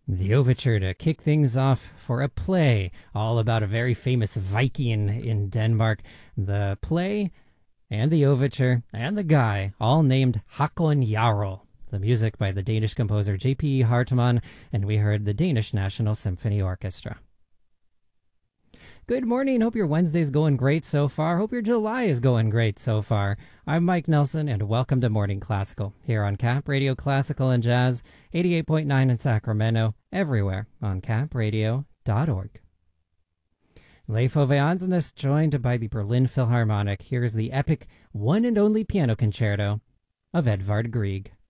The overture to kick things off for a play all about a very famous Viking in Denmark. The play and the overture and the guy all named Hakon Jarl. The music by the Danish composer J.P. Hartmann, and we heard the Danish National Symphony Orchestra. Good morning. Hope your Wednesday's going great so far. Hope your July is going great so far. I'm Mike Nelson, and welcome to Morning Classical here on Cap Radio Classical and Jazz, 88.9 in Sacramento, everywhere on capradio.org. Leif Ove Andsnes, joined by the Berlin Philharmonic. Here's the epic one and only piano concerto of Edvard Grieg.